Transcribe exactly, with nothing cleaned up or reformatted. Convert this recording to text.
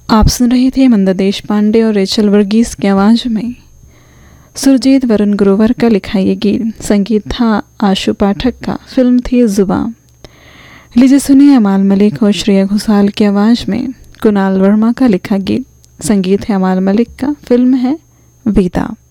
आप सुन रहे थे मंदा देशपांडे और रेचल वर्गीस की आवाज़ में सुरजीत वरुण ग्रोवर का लिखा ये गीत। संगीत था आशु पाठक का, फिल्म थी जुबां। लीजिए सुनिए अमाल मलिक और श्रेया घोषाल की आवाज़ में कुणाल वर्मा का लिखा गीत। संगीत है अमाल मलिक का, फिल्म है विदा।